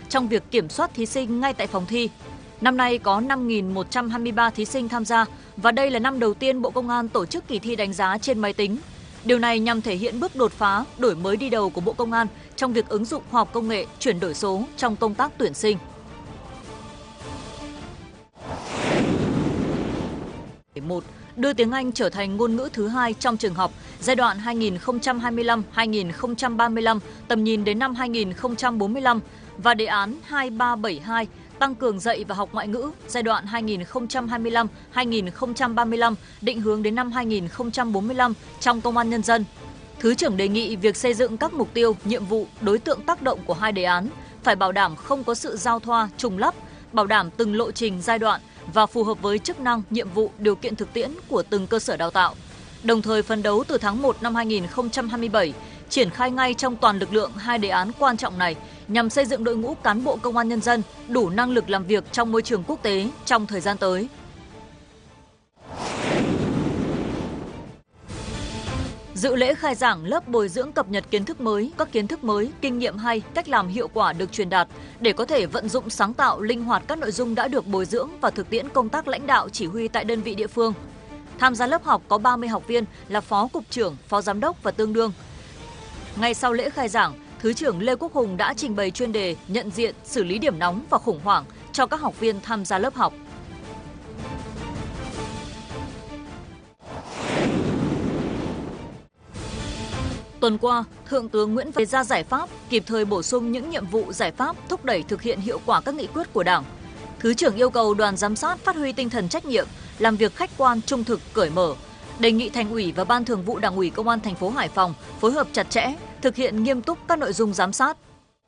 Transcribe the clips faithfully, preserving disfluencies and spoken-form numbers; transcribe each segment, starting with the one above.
trong việc kiểm soát thí sinh ngay tại phòng thi. Năm nay có năm nghìn một trăm hai mươi ba thí sinh tham gia và đây là năm đầu tiên Bộ Công an tổ chức kỳ thi đánh giá trên máy tính. Điều này nhằm thể hiện bước đột phá, đổi mới đi đầu của Bộ Công an trong việc ứng dụng khoa học công nghệ, chuyển đổi số trong công tác tuyển sinh. một. Đưa tiếng Anh trở thành ngôn ngữ thứ hai trong trường học giai đoạn hai nghìn không trăm hai mươi lăm đến hai nghìn không trăm ba mươi lăm, tầm nhìn đến năm hai nghìn không trăm bốn mươi lăm và đề án hai ba bảy hai tăng cường dạy và học ngoại ngữ giai đoạn hai nghìn không trăm hai mươi lăm đến hai nghìn không trăm ba mươi lăm, định hướng đến năm hai nghìn không trăm bốn mươi lăm trong Công an Nhân dân. Thứ trưởng đề nghị việc xây dựng các mục tiêu, nhiệm vụ, đối tượng tác động của hai đề án phải bảo đảm không có sự giao thoa, trùng lắp, bảo đảm từng lộ trình giai đoạn và phù hợp với chức năng, nhiệm vụ, điều kiện thực tiễn của từng cơ sở đào tạo. Đồng thời phấn đấu từ tháng một năm hai nghìn không trăm hai mươi bảy, triển khai ngay trong toàn lực lượng hai đề án quan trọng này nhằm xây dựng đội ngũ cán bộ Công an Nhân dân đủ năng lực làm việc trong môi trường quốc tế trong thời gian tới. Dự lễ khai giảng lớp bồi dưỡng cập nhật kiến thức mới, các kiến thức mới, kinh nghiệm hay, cách làm hiệu quả được truyền đạt để có thể vận dụng sáng tạo, linh hoạt các nội dung đã được bồi dưỡng và thực tiễn công tác lãnh đạo chỉ huy tại đơn vị địa phương. Tham gia lớp học có ba mươi học viên là phó cục trưởng, phó giám đốc và tương đương. Ngay sau lễ khai giảng, Thứ trưởng Lê Quốc Hùng đã trình bày chuyên đề nhận diện, xử lý điểm nóng và khủng hoảng cho các học viên tham gia lớp học. Tuần qua, Thượng tướng Nguyễn Văn ra giải pháp, kịp thời bổ sung những nhiệm vụ giải pháp thúc đẩy thực hiện hiệu quả các nghị quyết của Đảng. Thứ trưởng yêu cầu đoàn giám sát phát huy tinh thần trách nhiệm, làm việc khách quan, trung thực, cởi mở, đề nghị Thành ủy và Ban Thường vụ Đảng ủy Công an thành phố Hải Phòng phối hợp chặt chẽ, thực hiện nghiêm túc các nội dung giám sát.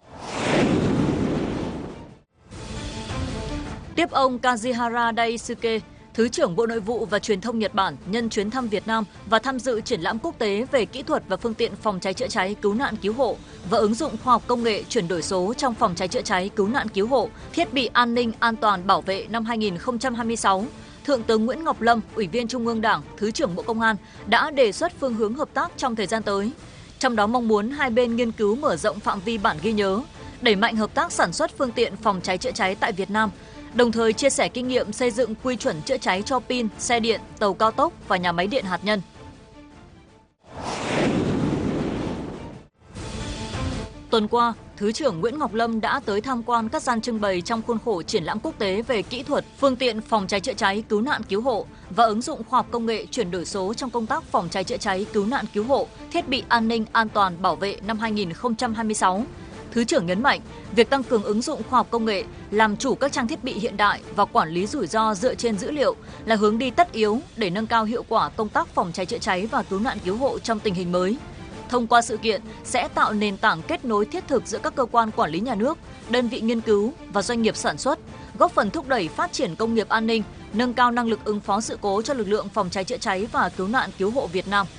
Tiếp ông Kazihara Daisuke, Thứ trưởng Bộ Nội vụ và Truyền thông Nhật Bản nhân chuyến thăm Việt Nam và tham dự triển lãm quốc tế về kỹ thuật và phương tiện phòng cháy chữa cháy, cứu nạn cứu hộ và ứng dụng khoa học công nghệ chuyển đổi số trong phòng cháy chữa cháy, cứu nạn cứu hộ, thiết bị an ninh an toàn bảo vệ năm hai nghìn không trăm hai mươi sáu. Thượng tướng Nguyễn Ngọc Lâm, Ủy viên Trung ương Đảng, Thứ trưởng Bộ Công an đã đề xuất phương hướng hợp tác trong thời gian tới. Trong đó mong muốn hai bên nghiên cứu mở rộng phạm vi bản ghi nhớ, đẩy mạnh hợp tác sản xuất phương tiện phòng cháy chữa cháy tại Việt Nam, đồng thời chia sẻ kinh nghiệm xây dựng quy chuẩn chữa cháy cho pin, xe điện, tàu cao tốc và nhà máy điện hạt nhân. Tuần qua, Thứ trưởng Nguyễn Ngọc Lâm đã tới tham quan các gian trưng bày trong khuôn khổ triển lãm quốc tế về kỹ thuật, phương tiện phòng cháy chữa cháy, cứu nạn cứu hộ và ứng dụng khoa học công nghệ chuyển đổi số trong công tác phòng cháy chữa cháy, cứu nạn cứu hộ, thiết bị an ninh an toàn bảo vệ năm hai nghìn không trăm hai mươi sáu. Thứ trưởng nhấn mạnh, việc tăng cường ứng dụng khoa học công nghệ, làm chủ các trang thiết bị hiện đại và quản lý rủi ro dựa trên dữ liệu là hướng đi tất yếu để nâng cao hiệu quả công tác phòng cháy chữa cháy và cứu nạn cứu hộ trong tình hình mới. Thông qua sự kiện sẽ tạo nền tảng kết nối thiết thực giữa các cơ quan quản lý nhà nước, đơn vị nghiên cứu và doanh nghiệp sản xuất, góp phần thúc đẩy phát triển công nghiệp an ninh, nâng cao năng lực ứng phó sự cố cho lực lượng phòng cháy chữa cháy và cứu nạn cứu hộ Việt Nam.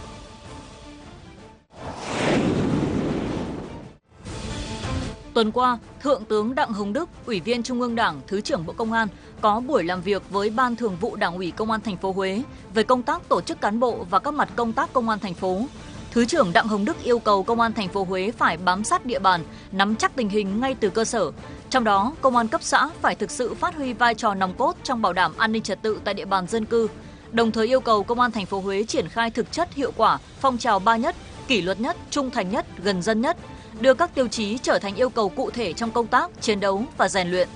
Tuần qua, Thượng tướng Đặng Hồng Đức, Ủy viên Trung ương Đảng, Thứ trưởng Bộ Công an có buổi làm việc với Ban Thường vụ Đảng ủy Công an thành phố Huế về công tác tổ chức cán bộ và các mặt công tác Công an thành phố. Thứ trưởng Đặng Hồng Đức yêu cầu Công an thành phố Huế phải bám sát địa bàn, nắm chắc tình hình ngay từ cơ sở. Trong đó, Công an cấp xã phải thực sự phát huy vai trò nòng cốt trong bảo đảm an ninh trật tự tại địa bàn dân cư. Đồng thời yêu cầu Công an thành phố Huế triển khai thực chất hiệu quả phong trào ba nhất, kỷ luật nhất, trung thành nhất, gần dân nhất, đưa các tiêu chí trở thành yêu cầu cụ thể trong công tác, chiến đấu và rèn luyện.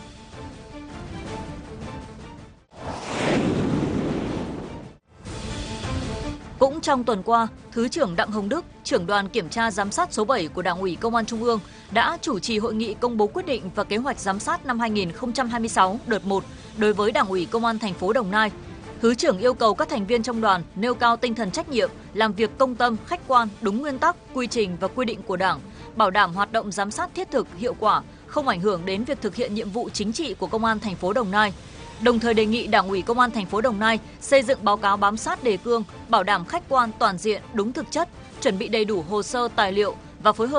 Cũng trong tuần qua, Thứ trưởng Đặng Hồng Đức, trưởng đoàn kiểm tra giám sát số bảy của Đảng ủy Công an Trung ương đã chủ trì hội nghị công bố quyết định và kế hoạch giám sát năm hai nghìn không trăm hai mươi sáu đợt một đối với Đảng ủy Công an thành phố Đồng Nai. Thứ trưởng yêu cầu các thành viên trong đoàn nêu cao tinh thần trách nhiệm, làm việc công tâm, khách quan, đúng nguyên tắc, quy trình và quy định của Đảng, bảo đảm hoạt động giám sát thiết thực, hiệu quả, không ảnh hưởng đến việc thực hiện nhiệm vụ chính trị của Công an thành phố Đồng Nai. Đồng thời đề nghị Đảng ủy Công an thành phố Đồng Nai xây dựng báo cáo bám sát đề cương, bảo đảm khách quan, toàn diện, đúng thực chất, chuẩn bị đầy đủ hồ sơ tài liệu và phối hợp